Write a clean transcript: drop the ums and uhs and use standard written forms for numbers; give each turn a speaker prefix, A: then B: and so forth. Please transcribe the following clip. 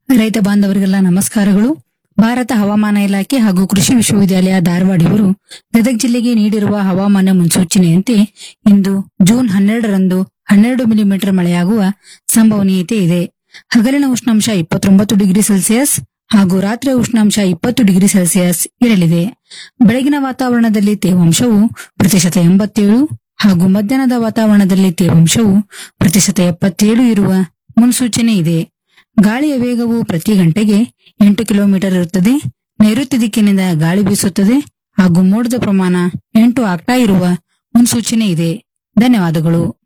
A: ರೈತ ಬಾಂಧವರಿಗೆಲ್ಲ ನಮಸ್ಕಾರಗಳು. ಭಾರತ ಹವಾಮಾನ ಇಲಾಖೆ ಹಾಗೂ ಕೃಷಿ ವಿಶ್ವವಿದ್ಯಾಲಯ ಧಾರವಾಡ ಇವರು ಗದಗ ಜಿಲ್ಲೆಗೆ ನೀಡಿರುವ ಹವಾಮಾನ ಮುನ್ಸೂಚನೆಯಂತೆ ಇಂದು ಜೂನ್ 12ರಂದು 12 ಮಿಲಿಮೀಟರ್ ಮಳೆಯಾಗುವ ಸಂಭವನೀಯತೆ ಇದೆ. ಹಗಲಿನ ಉಷ್ಣಾಂಶ 29 ಡಿಗ್ರಿ ಸೆಲ್ಸಿಯಸ್ ಹಾಗೂ ರಾತ್ರಿಯ ಉಷ್ಣಾಂಶ 20 ಡಿಗ್ರಿ ಸೆಲ್ಸಿಯಸ್ ಇರಲಿದೆ. ಬೆಳಗಿನ ವಾತಾವರಣದಲ್ಲಿ ತೇವಾಂಶವು ಪ್ರತಿಶತ 87 ಹಾಗೂ ಮಧ್ಯಾಹ್ನದ ವಾತಾವರಣದಲ್ಲಿ ತೇವಾಂಶವು ಪ್ರತಿಶತ 77 ಇರುವ ಮುನ್ಸೂಚನೆ ಇದೆ. ಗಾಳಿಯ ವೇಗವು ಪ್ರತಿ ಗಂಟೆಗೆ 8 ಕಿಲೋಮೀಟರ್ ಇರುತ್ತದೆ. ನೈಋತ್ಯ ದಿಕ್ಕಿನಿಂದ ಗಾಳಿ ಬೀಸುತ್ತದೆ ಹಾಗೂ ಮೋಡದ ಪ್ರಮಾಣ 8 ಆಗ್ತಾ ಇರುವ ಮುನ್ಸೂಚನೆ ಇದೆ. ಧನ್ಯವಾದಗಳು.